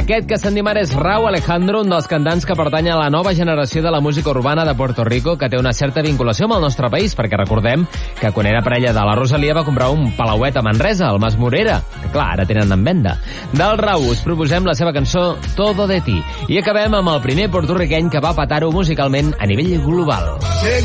Aquest que sentim ara és Rauw Alejandro, un dels cantants que pertany a la nova generació de la música urbana de Puerto Rico, que té una certa vinculació amb el nostre país, perquè recordem que quan era parella de la Rosalia va comprar un palauet a Manresa, al Mas Morera, que clar, ara tenen en venda. Del Rauw us proposem la seva cançó Todo de ti. I acabem amb el primer porto-riqueny que va petar-ho musicalment a nivell global.